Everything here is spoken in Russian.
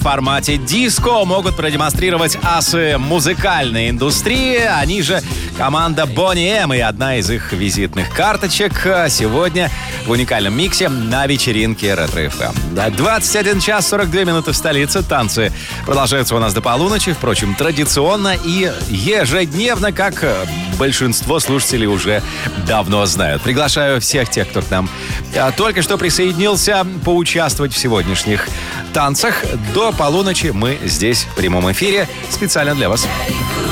В формате диско могут продемонстрировать асы музыкальной индустрии. Они же команда Boney M, и одна из их визитных карточек сегодня в уникальном миксе на вечеринке Ретро-ФМ. 21 час 42 минуты в столице. Танцы продолжаются у нас до полуночи. Впрочем, традиционно и ежедневно, как большинство слушателей уже давно знают. Приглашаю всех тех, кто к нам только что присоединился, поучаствовать в сегодняшних танцах. До полуночи мы здесь в прямом эфире специально для вас.